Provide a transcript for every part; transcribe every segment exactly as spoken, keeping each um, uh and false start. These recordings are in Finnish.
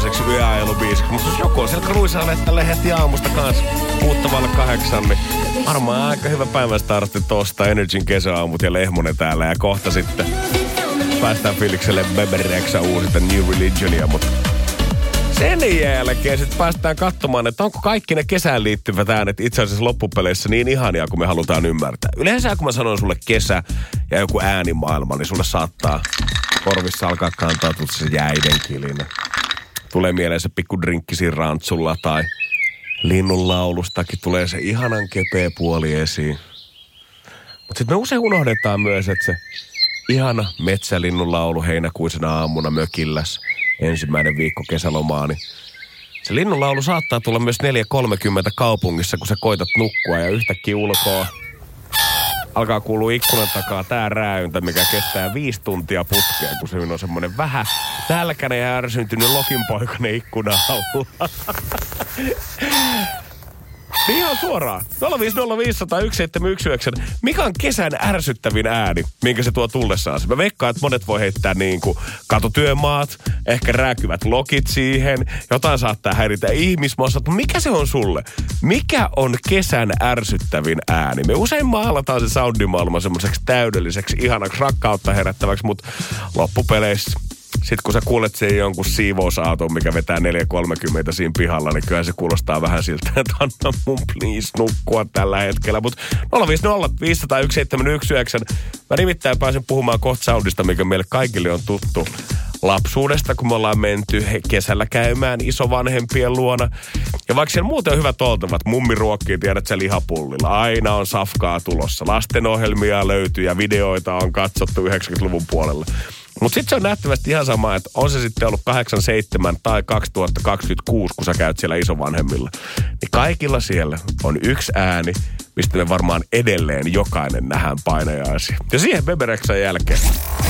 sellaiseksi yöailubiisiksi. Mutta jos joku on siellä Kruisalettä heti aamusta kanssa puuttavalle kahdeksan, niin varmaan aika hyvä päivän startti tosta. Energyn kesäaamut ja Lehmonen täällä. Ja kohta sitten päästään fiilikselle Bebe Rexha uusita New Religionia, mutta sen jälkeen sitten päästään katsomaan, että onko kaikki ne kesään liittyvät äänet itse asiassa loppupeleissä niin ihania, kuin me halutaan ymmärtää. Yleensä kun mä sanon sulle kesä ja joku äänimaailma, niin sulle saattaa korvissa alkaa kantautua se jäiden kilinä. Tulee mieleen se pikku drinkkisi rantsulla tai linnun laulustakin tulee se ihanan kepeä puoli esiin. Mutta sitten me usein unohdetaan myös, että se ihana metsälinnun laulu heinäkuisena aamuna mökilläs ensimmäinen viikko kesälomaa, niin se linnunlaulu saattaa tulla myös neljä kolmekymmentä kaupungissa, kun sä koitat nukkua ja yhtäkkiä ulkoa alkaa kuulua ikkunan takaa tää räyntä, mikä kestää viisi tuntia putkeen, kun se on semmonen vähän nälkäinen ja ärsyntynyt lokinpoikainen ikkuna alla. Niin ihan suoraan. nolla viisi nolla viisi nolla yksi seitsemän yksi yhdeksän. Mikä on kesän ärsyttävin ääni, minkä se tuo tullessaan? Mä veikkaan, että monet voi heittää niin kuin katotyömaat, ehkä rääkyvät lokit siihen, jotain saattaa häiritä ihmismassat. Mutta mikä se on sulle? Mikä on kesän ärsyttävin ääni? Me usein maalataan se soundimaailma semmoiseksi täydelliseksi, ihanaksi, rakkautta herättäväksi, mutta loppupeleissä sitten kun sä kuulet sen jonkun siivousauton, mikä vetää neljä kolmekymmentä siinä pihalla, niin kyllä se kuulostaa vähän siltä, että anna mun please nukkua tällä hetkellä. Mutta nolla viisi nolla viisi nolla yksi seitsemän yksi yhdeksän. Mä nimittäin pääsen puhumaan kohta soundista, mikä meille kaikille on tuttu lapsuudesta, kun me ollaan menty kesällä käymään isovanhempien luona. Ja vaikka siellä muuten on hyvät oltavat, mummi ruokkii, tiedät sä lihapullilla. Aina on safkaa tulossa. Lastenohjelmia löytyy ja videoita on katsottu yhdeksänkymmentäluvun puolella. Mutta sitten se on nähtävästi ihan sama, että on se sitten ollut kahdeksankymmentäseitsemän tai kaksituhattakaksikymmentäkuusi, kun sä käyt siellä isovanhemmilla. Niin kaikilla siellä on yksi ääni, mistä me varmaan edelleen jokainen nähdään painajaisia. Ja siihen Bebe Rexhan jälkeen.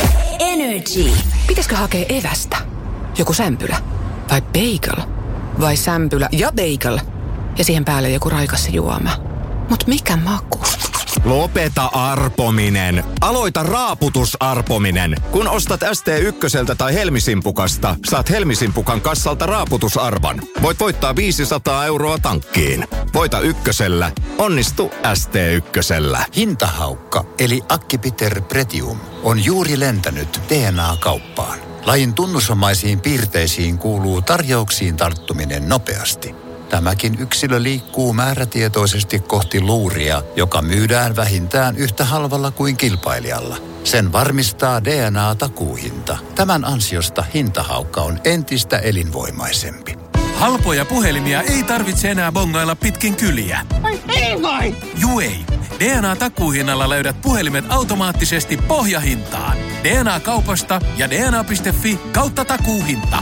Energy. Pitäisikö hakea evästä? Joku sämpylä? Vai bagel? Vai sämpylä ja bagel? Ja siihen päälle joku raikas juoma. Mut mikä maku? Lopeta arpominen. Aloita raaputusarpominen. Kun ostat S T ykköseltä tai Helmisimpukasta, saat Helmisimpukan kassalta raaputusarvan. Voit voittaa viisisataa euroa tankkiin. Voita ykkösellä. Onnistu S T ykkösellä. Hintahaukka eli Acipiter pretium on juuri lentänyt D N A-kauppaan. Lajin tunnusomaisiin piirteisiin kuuluu tarjouksiin tarttuminen nopeasti. Tämäkin yksilö liikkuu määrätietoisesti kohti luuria, joka myydään vähintään yhtä halvalla kuin kilpailijalla. Sen varmistaa D N A-takuuhinta. Tämän ansiosta hintahaukka on entistä elinvoimaisempi. Halpoja puhelimia ei tarvitse enää bongailla pitkin kyliä. Ai ei vai? Juu ei. D N A-takuuhinnalla löydät puhelimet automaattisesti pohjahintaan. D N A-kaupasta ja D N A piste fi kautta takuuhinta.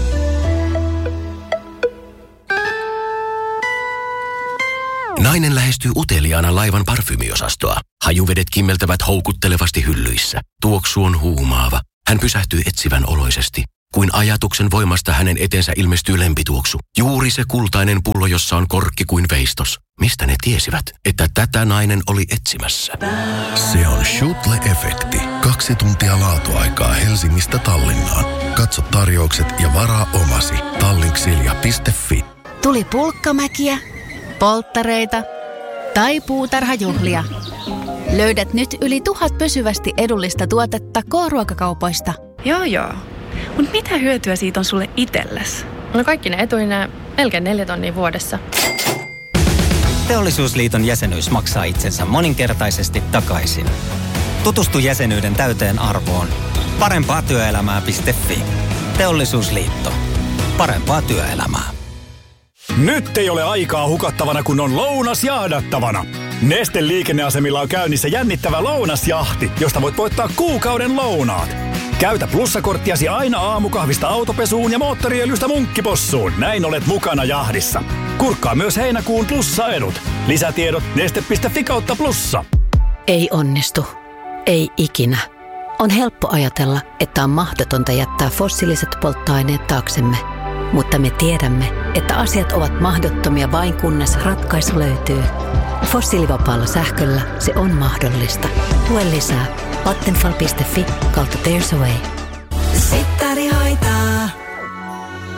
Nainen lähestyy uteliaana laivan parfymiosastoa. Hajuvedet kimmeltävät houkuttelevasti hyllyissä. Tuoksu on huumaava. Hän pysähtyy etsivän oloisesti. Kuin ajatuksen voimasta hänen eteensä ilmestyy lempituoksu. Juuri se kultainen pullo, jossa on korkki kuin veistos. Mistä ne tiesivät, että tätä nainen oli etsimässä? Se on Schutle-efekti. Kaksi tuntia laatuaikaa Helsingistä Tallinnaan. Katso tarjoukset ja varaa omasi. tallinksilja piste fi. Tuli pulkkamäkiä, polttareita tai puutarhajuhlia. Löydät nyt yli tuhat pysyvästi edullista tuotetta K-ruokakaupoista. Joo joo. Mut mitä hyötyä siitä on sulle itsellesi? No kaikki ne etuineen melkein neljä tonnia vuodessa. Teollisuusliiton jäsenyys maksaa itsensä moninkertaisesti takaisin. Tutustu jäsenyyden täyteen arvoon. parempaa työelämää piste fi. Teollisuusliitto. Parempaa työelämää. Nyt ei ole aikaa hukattavana, kun on lounas jahdattavana. Nesteen liikenneasemilla on käynnissä jännittävä lounasjahti, josta voit voittaa kuukauden lounaat. Käytä plussakorttiasi aina aamukahvista autopesuun ja moottoriöljystä munkkipossuun. Näin olet mukana jahdissa. Kurkkaa myös heinäkuun plussaedut. Lisätiedot neste piste fi kautta plussa. Ei onnistu. Ei ikinä. On helppo ajatella, että on mahdotonta jättää fossiiliset polttoaineet taaksemme. Mutta me tiedämme, että asiat ovat mahdottomia vain kunnes ratkaisu löytyy. Fossiilivapaalla sähköllä se on mahdollista. Lue lisää vattenfall piste fi kautta There's a way. Sittari hoitaa.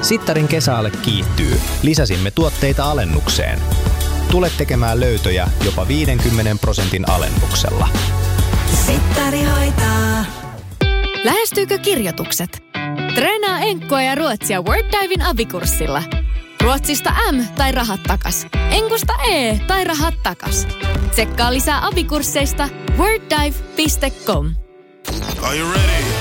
Sittarin kesäale kiittyy. Lisäsimme tuotteita alennukseen. Tule tekemään löytöjä jopa viidenkymmenen prosentin alennuksella. Sittari hoitaa. Lähestyykö kirjoitukset? Treenaa enkkua ja ruotsia WordDiven abikurssilla. Ruotsista M tai rahat takas. Enkusta E tai rahat takas. Tsekkaa lisää abikursseista worddive piste com. Are you ready?